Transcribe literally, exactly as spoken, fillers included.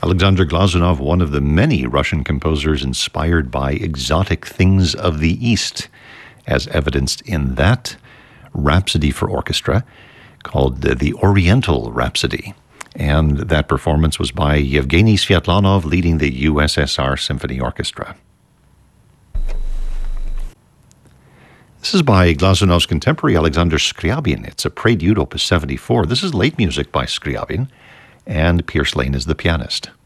Alexander Glazunov, one of the many Russian composers inspired by exotic things of the East, as evidenced in that Rhapsody for Orchestra called the Oriental Rhapsody. And that performance was by Yevgeny Sviatlanov leading the U S S R Symphony Orchestra. This is by Glazunov's contemporary Alexander Scriabin. It's a Prelude, opus seventy-four. This is late music by Scriabin, and Pierce Lane is the pianist.